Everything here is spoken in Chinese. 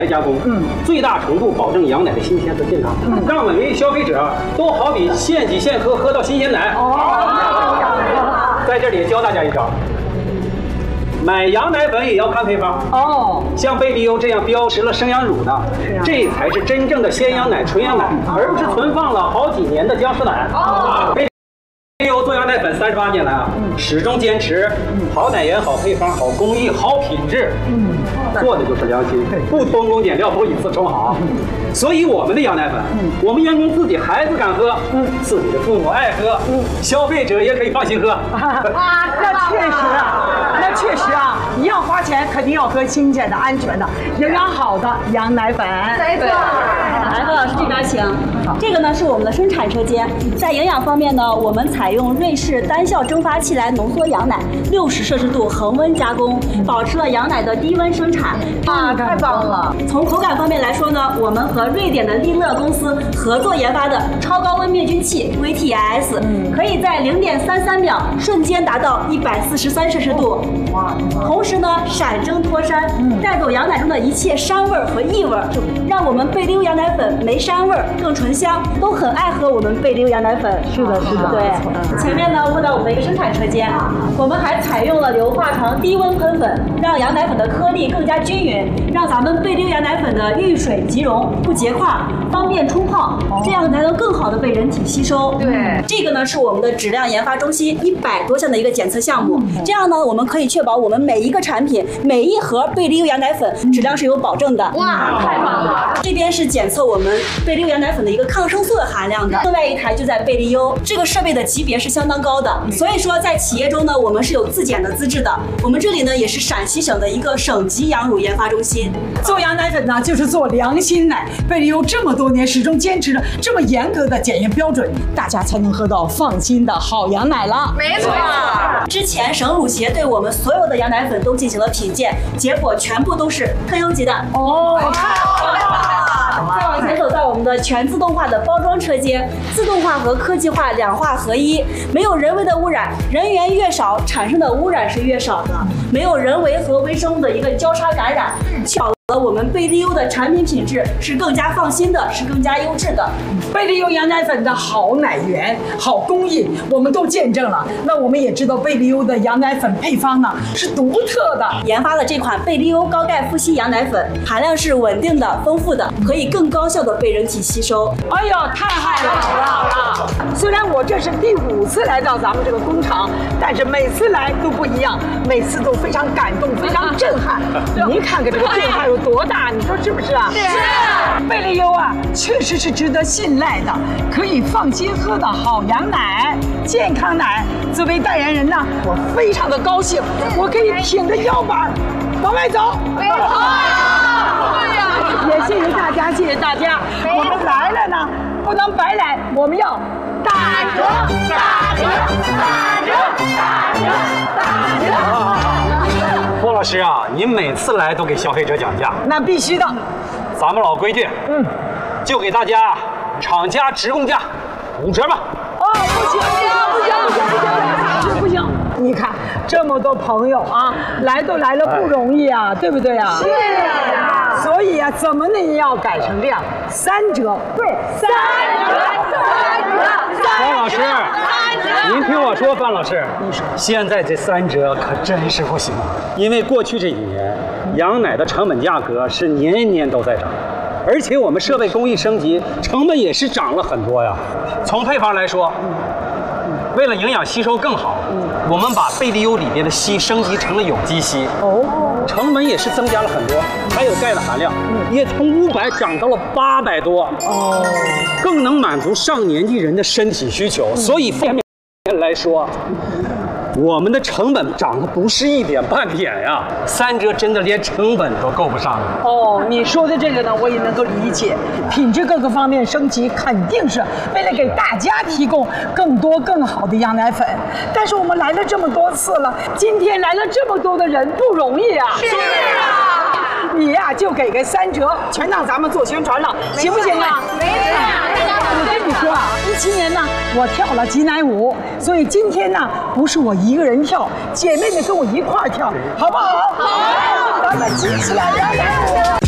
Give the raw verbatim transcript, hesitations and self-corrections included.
加工，嗯，最大程度保证羊奶的新鲜和健康，嗯，让每位消费者都好比现挤现喝，喝到新鲜奶。哦，在这里教大家一招，买羊奶粉也要看配方。哦，像贝利优这样标识了生羊乳的，这才是真正的鲜羊奶、纯羊奶，而不是存放了好几年的僵尸奶。哦。贝利优做羊奶粉三十八年来啊，始终坚持好奶源、好配方、好工艺、好品质。嗯，做的就是良心，不偷工减料，不以次充好。所以我们的羊奶粉，我们员工自己孩子敢喝，自己的父母爱喝，消费者也可以放心喝。 啊，那确实啊，那确实啊，你要花钱，肯定要喝新鲜的、安全的、营养好的羊奶粉。 没错。来，何老师这边请。这个呢是我们的生产车间，在营养方面呢，我们采用瑞士单效蒸发器来浓缩羊奶，六十摄氏度恒温加工，保持了羊奶的低温生产。 啊，太棒了！ 从口感方面来说呢，我们和瑞典的利乐公司合作研发的超高温灭菌器 V T S， 可以在零点三三秒瞬间达到一百四十三摄氏度。哇！同时呢，闪蒸脱膻，带走羊奶中的一切膻味和异味，让我们贝利优羊奶粉没膻味，更醇香，都很爱喝我们贝利优羊奶粉。 是的，是的。 对，前面呢问到我们的一个生产车间，我们还采用了硫化床低温喷粉，让羊奶粉的颗粒更加均匀，让咱们贝利优羊奶粉的遇水即溶，不结块，方便冲泡，这样才能更好的被人体吸收。 对， 这个呢是我们的质量研发中心一百多项的一个检测项目，这样呢我们可以确保我们每一个产品每一盒贝利优羊奶粉质量是有保证的。 哇，太棒了！ 这边是检测我们贝利优羊奶粉的一个抗生素的含量的，另外一台就在贝利优，这个设备的级别是相当高的，所以说在企业中呢，我们是有自检的资质的。我们这里呢也是陕西省的一个省级羊乳研发中心。 做羊奶粉呢，就是做良心奶。贝利优这么多年始终坚持着这么严格的检验标准，大家才能喝到放心的好羊奶了。 没错。之前省乳协对我们所有的羊奶粉都进行了品鉴，结果全部都是特优级的。哦。再往前走到我们的全自动化的包装车间，自动化和科技化两化合一，没有人为的污染，人员越少，产生的污染是越少的，没有人为和微生物的一个交叉感染，确保了我们贝利优的产品品质是更加放心的，是更加优质的。 贝利优羊奶粉的好奶源、好工艺，我们都见证了。那我们也知道贝利优的羊奶粉配方呢是独特的， 研发的这款贝利优高钙富硒羊奶粉含量是稳定的、丰富的，可以更高效的被人体吸收。 哎呀，太好了，好了好了！虽然我这是第五次来到咱们这个工厂，但是每次来都不一样，每次都非常感动，非常震撼。您看看这个震撼有多大，你说是不是啊？是。贝利优啊，确实是值得信赖的，可以放心喝的好羊奶、健康奶。作为代言人呢，我非常的高兴，我可以挺着腰板往外走。没错。对呀。也谢谢大家，谢谢大家。我们来了呢，不能白来，我们要打折，打折，打折，打折，打折。 郭老师啊，您每次来都给消费者讲价， 那必须的。 咱们老规矩，嗯，就给大家厂家直供价五折吧。 哦，不行，不行，不行，不行，不行，不行！你看这么多朋友啊，来都来了不容易啊，对不对啊？是啊。所以啊，怎么呢也要改成这样，三折。对，三折，三折， 范老师，您听我说，范老师，你说现在这三折可真是不行，因为过去这几年羊奶的成本价格是年年都在涨。而且我们设备工艺升级，成本也是涨了很多呀。从配方来说，为了营养吸收更好，我们把贝利优里边的硒升级成了有机硒，哦，成本也是增加了很多。还有钙的含量，也从五百涨到了八百多，哦，更能满足上年纪人的身体需求。所以方面来说，我们的成本涨得不是一点半点呀，三折真的连成本都够不上了。 哦，你说的这个呢，我也能够理解，品质各个方面升级，肯定是为了给大家提供更多更好的羊奶粉。但是我们来了这么多次了，今天来了这么多的人，不容易啊。是啊，你呀、啊、就给个三折，全让咱们做宣传了，行不行啊？没事。我跟你说啊，一七年呢，我跳了挤奶舞，所以今天呢，不是我一个人跳，姐妹们跟我一块儿跳，好不好？好，咱们挤起来羊奶舞。